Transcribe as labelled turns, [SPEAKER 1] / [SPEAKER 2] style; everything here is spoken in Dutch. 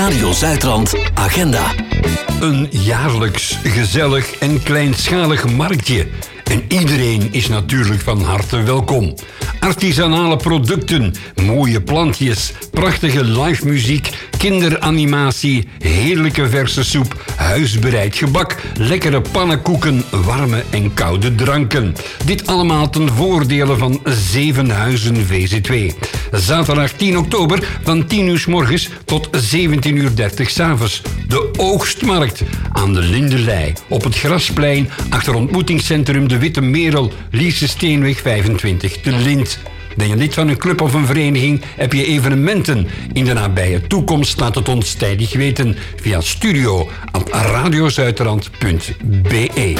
[SPEAKER 1] Radio Zuidrand Agenda.
[SPEAKER 2] Een jaarlijks gezellig en kleinschalig marktje. En iedereen is natuurlijk van harte welkom. Artisanale producten, mooie plantjes, prachtige live muziek, kinderanimatie, heerlijke verse soep, huisbereid gebak, lekkere pannenkoeken, warme en koude dranken. Dit allemaal ten voordele van Zevenhuizen VZ2. Zaterdag 10 oktober van 10 uur 's morgens tot 17:30 's avonds. De Oogstmarkt aan de Lindelei op het Grasplein achter ontmoetingscentrum De Witte Merel, Liese Steenweg 25 te Lint. Ben je lid van een club of een vereniging? Heb je evenementen in de nabije toekomst? Laat het ons tijdig weten via studio@radiozuiderland.be.